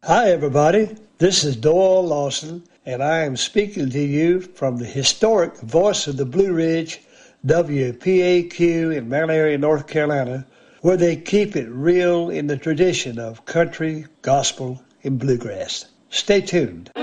Hi, everybody. This is Doyle Lawson, and I am speaking to you from the historic Voice of the Blue Ridge, WPAQ in Mount Airy, North Carolina, where they keep it real in the tradition of country, gospel, and bluegrass. Stay tuned.